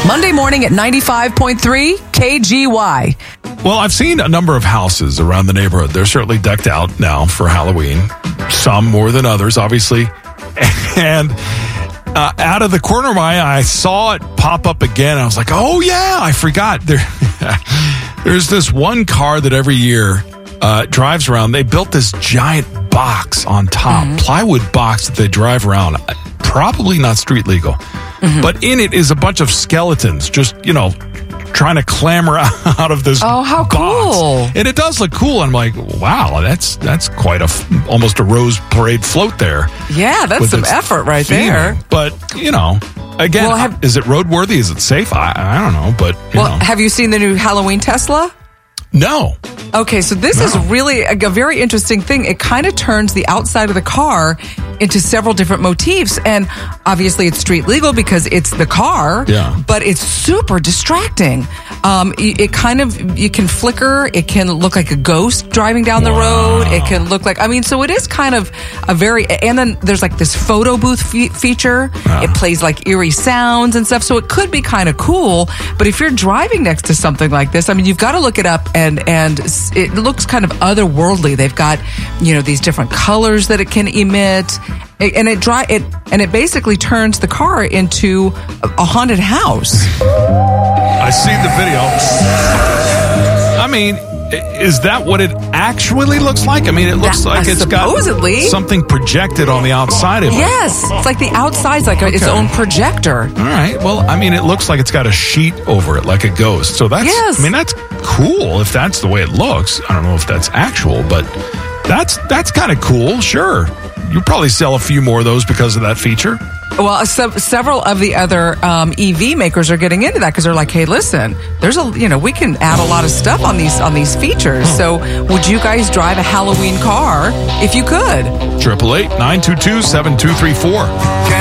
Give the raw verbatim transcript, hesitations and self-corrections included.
Monday morning at ninety-five point three K G Y. Well, I've seen a number of houses around the neighborhood. They're certainly decked out now for Halloween. Some more than others, obviously. And uh, out of the corner of my eye, I saw it pop up again. I was like, oh, yeah, I forgot. There, there's this one car that every year uh, drives around. They built this giant box on top, mm-hmm. plywood box that they drive around. Probably not street legal. Mm-hmm. But in it is a bunch of skeletons just, you know, trying to clamber out of this Oh, how box. cool. And it does look cool. I'm like, wow, that's that's quite a, almost a Rose Parade float there. Yeah, that's some effort right there. But, you know, again, well, have, is it roadworthy? Is it safe? I, I don't know, but, you Well, know. Have you seen the new Halloween Tesla? No. Okay, so this no. is really a, a very interesting thing. It kind of turns the outside of the car into several different motifs. And obviously it's street legal because it's the car, yeah. but it's super distracting. Um, it, it kind of, you can flicker. It can look like a ghost driving down the wow. road. It can look like, I mean, so it is kind of a very, and then there's like this photo booth fe- feature. Wow. It plays like eerie sounds and stuff. So it could be kind of cool. But if you're driving next to something like this, I mean, you've got to look it up and, and it looks kind of otherworldly. They've got, you know, these different colors that it can emit. And it dry it and it basically turns the car into a haunted house. I see the video. I mean, is that what it actually looks like? I mean, it looks that, like uh, it's supposedly. got something projected on the outside of it. Yes, it's like the outside's like okay. its own projector. All right. Well, I mean, it looks like it's got a sheet over it, like a ghost. So that's, yes. I mean, that's cool if that's the way it looks. I don't know if that's actual, but that's that's kind of cool. Sure. You probably sell a few more of those because of that feature. Well, se- several of the other um, E V makers are getting into that because they're like, "Hey, listen, there's a you know we can add a lot of stuff on these on these features. So, would you guys drive a Halloween car if you could?" Triple eight nine two two seven two three four.